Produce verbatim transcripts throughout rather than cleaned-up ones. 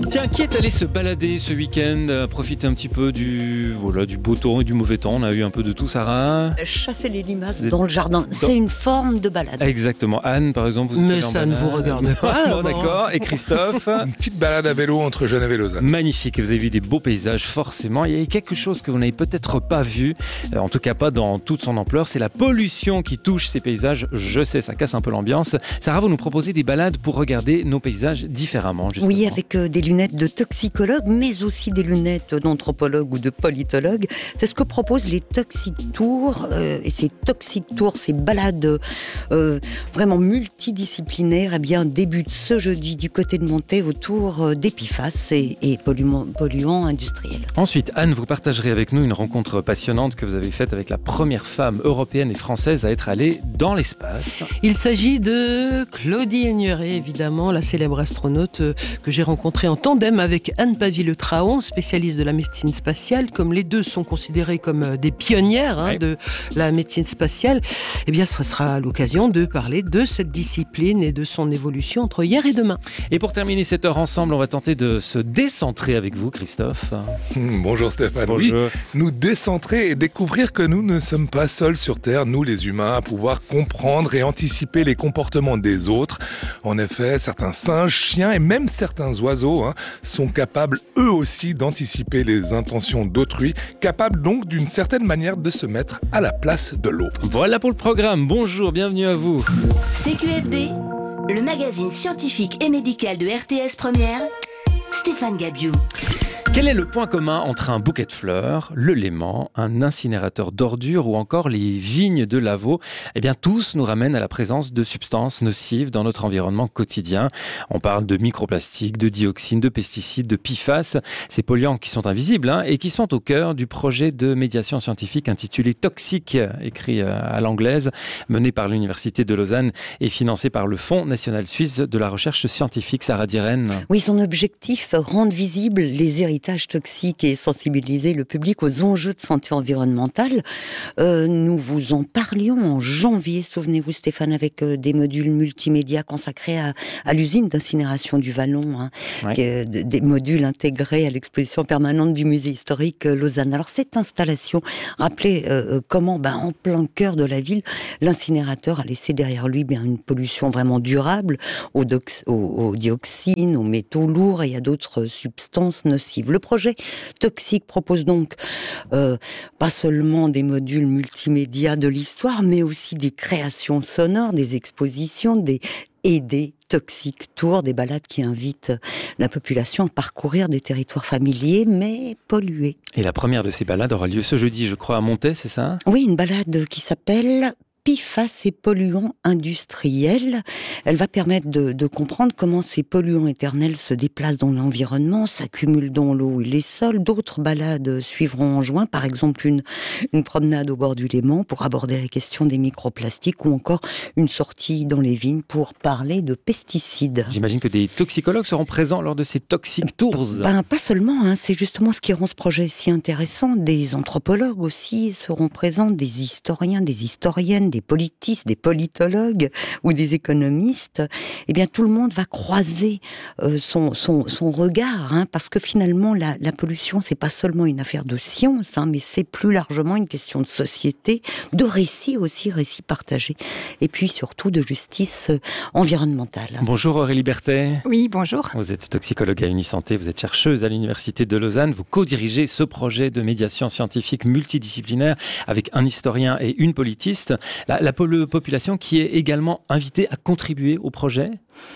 Tiens, qui est allé se balader ce week-end, euh, profiter un petit peu du, voilà, du beau temps et du mauvais temps? On a eu un peu de tout, Sarah. Chasser les limaces Des- dans le jardin, dans- c'est une forme de balade. Exactement. Anne, par exemple, vous êtes Mais allée en ça ne balade. vous regarde pas, Bon, bon. d'accord. Et Christophe? Une petite balade à vélo entre Genève et Lausanne. Magnifique, vous avez vu des beaux paysages forcément. Il y a quelque chose que vous n'avez peut-être pas vu, euh, en tout cas pas dans toute son ampleur, c'est la pollution qui touche ces paysages. Je sais, ça casse un peu l'ambiance. Sarah, vous nous proposez des balades pour regarder nos paysages différemment, justement. Oui, avec euh, des lunettes de toxicologue, mais aussi des lunettes d'anthropologue ou de politologue. C'est ce que proposent les Toxic Tours. Euh, et ces Toxic Tours, ces balades euh, vraiment multidisciplinaires, eh bien, débutent ce jeudi du côté de Montaix autour euh, d'Epiphases et, et polluants, polluants industriels. Ensuite, Anne, vous partagerez avec nous une rencontre passionnante que vous avez faite avec la première femme européenne et française à être allée dans l'espace. Il s'agit de Claudie Aigneret, évidemment, la célèbre astronaute euh, que j'ai rencontrée en tandem avec Anne Pavie-Le-Traon, spécialiste de la médecine spatiale. Comme les deux sont considérées comme euh, des pionnières hein, Oui. de la médecine spatiale, eh bien, ce sera l'occasion de parler de cette discipline et de son évolution entre hier et demain. Et pour terminer cette heure ensemble, on va tenter de se décentrer avec vous, Christophe. Hum, bonjour Stéphane. Bonjour. Oui, nous décentrer et découvrir que nous ne sommes pas seuls sur Terre, nous les humains, à pouvoir comprendre et anticiper les comportements des autres. En effet, certains singes, chiens et même certains oiseaux hein, sont capables eux aussi d'anticiper les intentions d'autrui, capables donc d'une certaine manière de se mettre à la place de l'autre. Voilà pour le programme. Bonjour, bienvenue à vous. C Q F D, le magazine scientifique et médical de R T S Première, Stéphane Gabiou. Quel est le point commun entre un bouquet de fleurs, le Léman, un incinérateur d'ordures ou encore les vignes de Lavaux? Eh bien, tous nous ramènent à la présence de substances nocives dans notre environnement quotidien. On parle de microplastiques, de dioxines, de pesticides, de P F A S, ces polluants qui sont invisibles hein, et qui sont au cœur du projet de médiation scientifique intitulé Toxic, écrit à l'anglaise, mené par l'Université de Lausanne et financé par le Fonds national suisse de la recherche scientifique. Sarah Diren. Oui, son objectif, rendre visibles les héritages toxiques et sensibiliser le public aux enjeux de santé environnementale. Euh, nous vous en parlions en janvier, souvenez-vous Stéphane, avec euh, des modules multimédia consacrés à, à l'usine d'incinération du Vallon, hein, Ouais. qui est, de- des modules intégrés à l'exposition permanente du musée historique euh, Lausanne. Alors cette installation rappelait euh, comment, ben, en plein cœur de la ville, l'incinérateur a laissé derrière lui bien, une pollution vraiment durable aux, dox- aux, aux dioxines, aux métaux lourds et à d'autres substances nocives. Le projet Toxic propose donc euh, pas seulement des modules multimédia de l'histoire, mais aussi des créations sonores, des expositions, des et des Toxic Tours, des balades qui invitent la population à parcourir des territoires familiers mais pollués. Et la première de ces balades aura lieu ce jeudi, je crois, à Montaix, c'est ça? Oui, une balade qui s'appelle P F A S et polluants industriels. Elle va permettre de, de comprendre comment ces polluants éternels se déplacent dans l'environnement, s'accumulent dans l'eau et les sols. D'autres balades suivront en juin, par exemple une, une promenade au bord du Léman pour aborder la question des microplastiques ou encore une sortie dans les vignes pour parler de pesticides. J'imagine que des toxicologues seront présents lors de ces Toxic Tours. Ben, pas seulement, hein, c'est justement ce qui rend ce projet si intéressant. Des anthropologues aussi seront présents, des historiens, des historiennes, des politistes, des politologues ou des économistes. Eh bien, tout le monde va croiser euh, son, son, son regard, hein, parce que finalement, la, la pollution, c'est pas seulement une affaire de science, hein, mais c'est plus largement une question de société, de récits aussi, récits partagés, et puis surtout de justice euh, environnementale. Bonjour Aurélie Berthet. Oui, bonjour. Vous êtes toxicologue à Unisanté, vous êtes chercheuse à l'Université de Lausanne, vous co-dirigez ce projet de médiation scientifique multidisciplinaire avec un historien et une politiste. La, la pol- population qui est également invitée à contribuer au projet?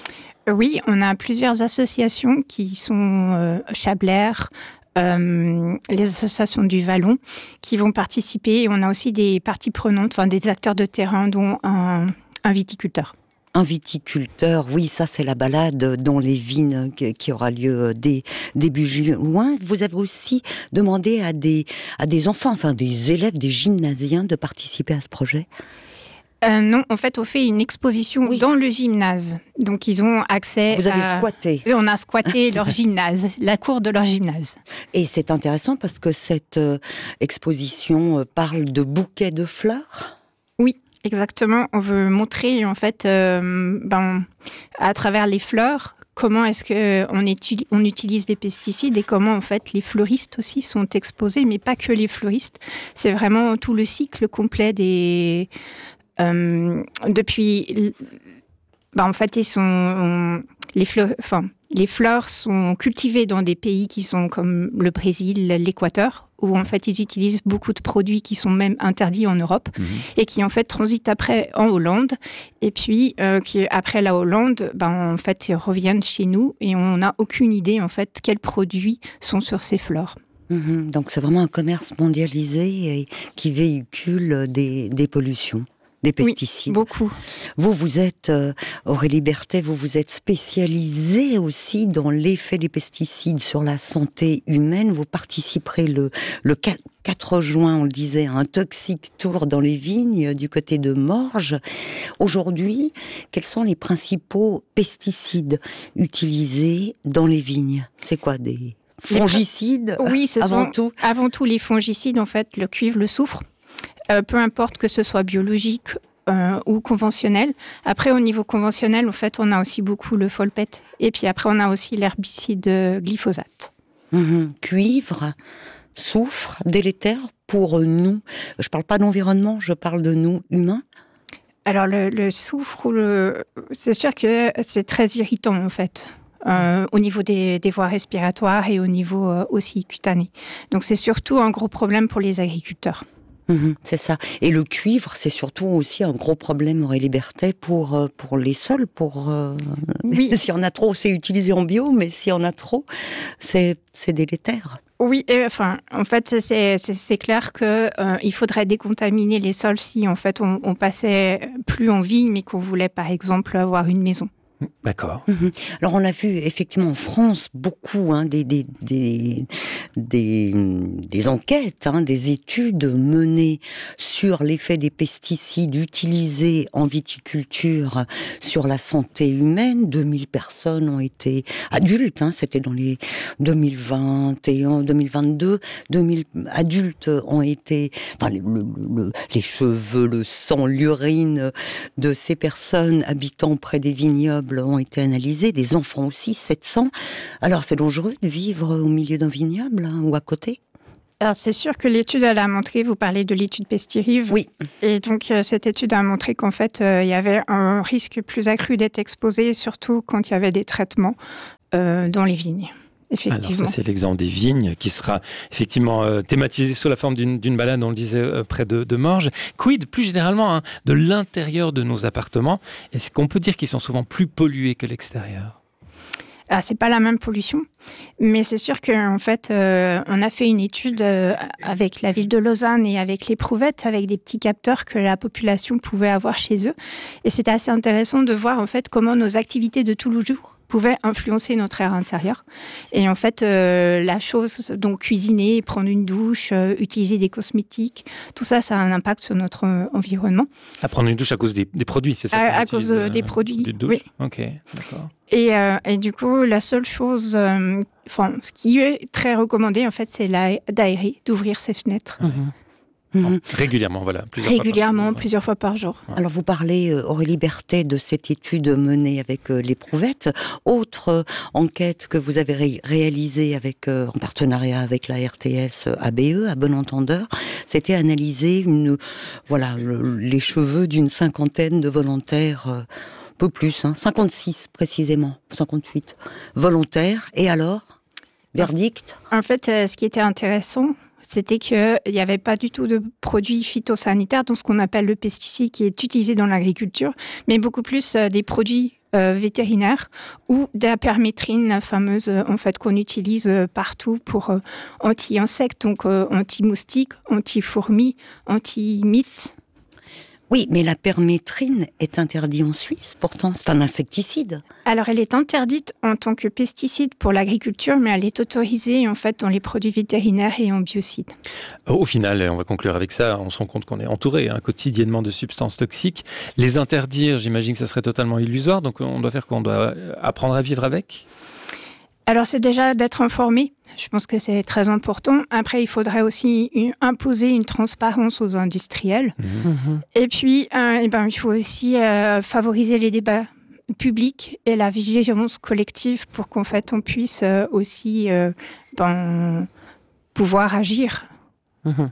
Oui, on a plusieurs associations qui sont euh, Chabler, euh, les associations du Vallon, qui vont participer. On a aussi des parties prenantes, enfin des acteurs de terrain, dont un, un viticulteur. Un viticulteur, oui, ça c'est la balade dans les vignes qui aura lieu dès début juin. Vous avez aussi demandé à des, à des enfants, enfin des élèves, des gymnasiens de participer à ce projet? Euh, non, en fait, on fait une exposition Oui. dans le gymnase. Donc, ils ont accès Vous avez à... squatté. On a squatté leur gymnase, la cour de leur gymnase. Et c'est intéressant parce que cette euh, exposition euh, parle de bouquets de fleurs. Oui, exactement. On veut montrer, en fait, euh, ben, à travers les fleurs, comment est-ce qu'on étudie, on utilise les pesticides et comment en fait les fleuristes aussi sont exposés, mais pas que les fleuristes. C'est vraiment tout le cycle complet des... Euh, depuis... Bah, en fait, ils sont... Les fleurs, enfin, les fleurs sont cultivées dans des pays qui sont comme le Brésil, l'Équateur, où en fait ils utilisent beaucoup de produits qui sont même interdits en Europe mmh. et qui en fait transitent après en Hollande. Et puis euh, qui après la Hollande, ben en fait ils reviennent chez nous et on n'a aucune idée en fait quels produits sont sur ces fleurs. Mmh. Donc c'est vraiment un commerce mondialisé et qui véhicule des, des pollutions. Des pesticides. Oui, beaucoup. Vous, vous êtes, euh, Aurélie Berthet, vous vous êtes spécialisée aussi dans l'effet des pesticides sur la santé humaine. Vous participerez le, le quatre juin, on le disait, à un Toxic Tour dans les vignes du côté de Morges. Aujourd'hui, quels sont les principaux pesticides utilisés dans les vignes ? C'est quoi, des fongicides ? Oui, ce avant sont tout. avant tout les fongicides, en fait, le cuivre, le soufre. Euh, peu importe que ce soit biologique euh, ou conventionnel. Après, au niveau conventionnel, en fait, on a aussi beaucoup le folpette. Et puis après, on a aussi l'herbicide glyphosate. Mmh. Cuivre, soufre, délétère pour nous. Je ne parle pas d'environnement, je parle de nous, humains. Alors, le, le soufre, le... c'est sûr que c'est très irritant, en fait. Euh, au niveau des, des voies respiratoires et au niveau euh, aussi cutané. Donc, c'est surtout un gros problème pour les agriculteurs. Mmh, c'est ça. Et le cuivre, c'est surtout aussi un gros problème, Aurélie Berthet, pour, pour les sols. Pour, euh... oui. S'il y en a trop, c'est utilisé en bio, mais s'il y en a trop, c'est, c'est délétère. Oui, et, enfin, en fait, c'est, c'est, c'est clair qu'il euh, faudrait décontaminer les sols si, en fait, on, on passait plus en vigne, mais qu'on voulait, par exemple, avoir une maison. D'accord. Mmh. Alors on a vu effectivement en France beaucoup hein, des, des, des, des, des enquêtes, hein, des études menées sur l'effet des pesticides utilisés en viticulture sur la santé humaine. deux mille personnes ont été adultes, hein, c'était dans les deux mille vingt et un, deux mille vingt-deux. deux mille adultes ont été... Enfin, le, le, le, les cheveux, le sang, l'urine de ces personnes habitant près des vignobles ont été analysés, des enfants aussi, sept cents. Alors c'est dangereux de vivre au milieu d'un vignoble hein, ou à côté ? Alors c'est sûr que l'étude elle a montré, vous parlez de l'étude Pestirive, oui. Et donc euh, cette étude a montré qu'en fait euh, il y avait un risque plus accru d'être exposé, surtout quand il y avait des traitements euh, dans les vignes. Alors ça c'est l'exemple des vignes qui sera effectivement euh, thématisé sous la forme d'une, d'une balade, on le disait, euh, près de, de Morges. Quid plus généralement hein, de l'intérieur de nos appartements ? Est-ce qu'on peut dire qu'ils sont souvent plus pollués que l'extérieur ? Ah, c'est pas la même pollution, mais c'est sûr qu'en fait, euh, on a fait une étude euh, avec la ville de Lausanne et avec l'Éprouvettes, avec des petits capteurs que la population pouvait avoir chez eux. Et c'était assez intéressant de voir en fait comment nos activités de tous les jours pouvaient influencer notre air intérieur. Et en fait, euh, la chose, donc cuisiner, prendre une douche, euh, utiliser des cosmétiques, tout ça, ça a un impact sur notre euh, environnement. À prendre une douche à cause des, des produits, c'est ça ? À, à cause euh, des produits, des douches. Oui. Ok, d'accord. Et, euh, et du coup, la seule chose, euh, enfin, ce qui est très recommandé, en fait, c'est la, d'aérer, d'ouvrir ses fenêtres. Mmh. Bon, régulièrement, voilà. Plusieurs régulièrement, fois par plusieurs fois par jour. Alors vous parlez, Aurélie Berthet, de cette étude menée avec euh, l'Éprouvettes. Autre euh, enquête que vous avez ré- réalisée avec, euh, en partenariat avec la R T S A B E, à bon entendeur, c'était analyser une, voilà, le, les cheveux d'une cinquantaine de volontaires, euh, un peu plus, hein, cinquante-six précisément, cinquante-huit volontaires. Et alors, verdict ? En fait, euh, ce qui était intéressant, c'était qu'il n'y avait pas du tout de produits phytosanitaires, donc ce qu'on appelle le pesticide qui est utilisé dans l'agriculture, mais beaucoup plus euh, des produits euh, vétérinaires ou de la permétrine, la fameuse euh, en fait, qu'on utilise euh, partout pour euh, anti-insectes, donc euh, anti-moustiques, anti-fourmis, anti-mites. Oui, mais la permétrine est interdite en Suisse, pourtant c'est un insecticide. Alors elle est interdite en tant que pesticide pour l'agriculture, mais elle est autorisée en fait dans les produits vétérinaires et en biocides. Au final, on va conclure avec ça, on se rend compte qu'on est entouré hein, quotidiennement de substances toxiques. Les interdire, j'imagine que ça serait totalement illusoire, donc on doit faire quoi ? On doit apprendre à vivre avec ? Alors, c'est déjà d'être informé. Je pense que c'est très important. Après, il faudrait aussi une, imposer une transparence aux industriels. Mmh. Et puis, euh, eh ben, il faut aussi euh, favoriser les débats publique et la vigilance collective pour qu'en fait on puisse euh, aussi euh, ben, pouvoir agir. Mmh.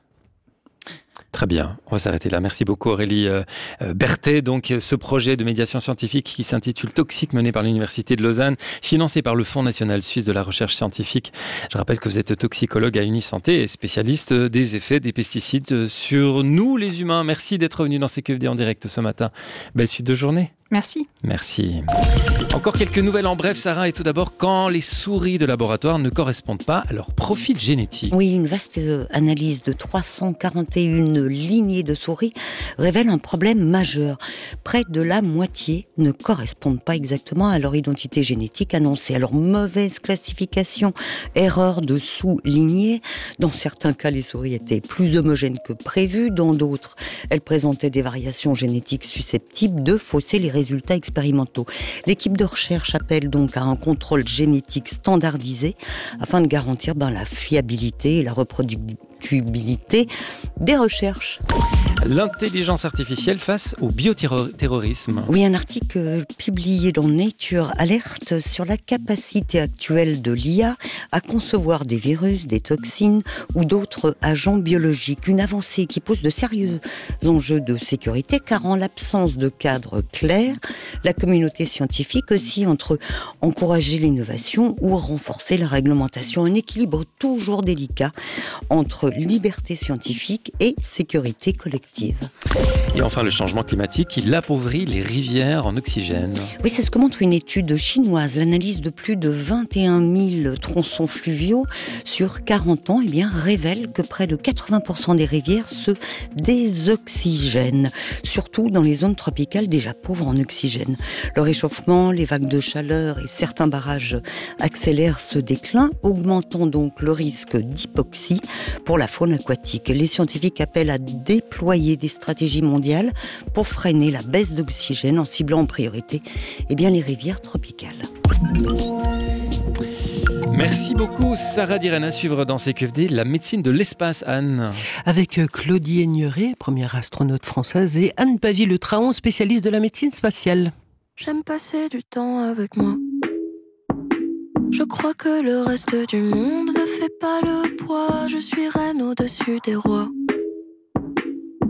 Très bien, on va s'arrêter là. Merci beaucoup Aurélie euh, Berthet. Donc ce projet de médiation scientifique qui s'intitule Toxiques, mené par l'Université de Lausanne, financé par le Fonds national suisse de la recherche scientifique. Je rappelle que vous êtes toxicologue à Unisanté et spécialiste des effets des pesticides sur nous les humains. Merci d'être venu dans C Q F D en direct ce matin. Belle suite de journée. Merci. Merci. Encore quelques nouvelles en bref, Sarah. Et tout d'abord, quand les souris de laboratoire ne correspondent pas à leur profil génétique. Oui, une vaste analyse de trois cent quarante et une lignées de souris révèle un problème majeur. Près de la moitié ne correspondent pas exactement à leur identité génétique annoncée. Alors, mauvaise classification, erreur de sous-lignée. Dans certains cas, les souris étaient plus homogènes que prévu. Dans d'autres, elles présentaient des variations génétiques susceptibles de fausser les résultats expérimentaux. L'équipe de recherche appelle donc à un contrôle génétique standardisé afin de garantir ben, la fiabilité et la reproductibilité des recherches. L'intelligence artificielle face au bioterrorisme. Oui, un article publié dans Nature alerte sur la capacité actuelle de l'I A à concevoir des virus, des toxines ou d'autres agents biologiques. Une avancée qui pose de sérieux enjeux de sécurité car en l'absence de cadre clair, la communauté scientifique aussi entre encourager l'innovation ou renforcer la réglementation. Un équilibre toujours délicat entre liberté scientifique et sécurité collective. Et enfin, le changement climatique, il appauvrit les rivières en oxygène. Oui, c'est ce que montre une étude chinoise. L'analyse de plus de vingt et un mille tronçons fluviaux sur quarante ans eh bien, révèle que près de quatre-vingts pour cent des rivières se désoxygènent, surtout dans les zones tropicales déjà pauvres en oxygène. Le réchauffement, les vagues de chaleur et certains barrages accélèrent ce déclin, augmentant donc le risque d'hypoxie pour la faune aquatique. Les scientifiques appellent à déployer des stratégies mondiales pour freiner la baisse d'oxygène en ciblant en priorité eh bien, les rivières tropicales. Merci beaucoup Sarah Dirène. À suivre dans C Q F D, la médecine de l'espace, Anne. Avec Claudie Aigneret, première astronaute française, et Anne Pavie-Le Traon, spécialiste de la médecine spatiale. J'aime passer du temps avec moi. Je crois que le reste du monde ne fait pas le poids. Je suis reine au-dessus des rois.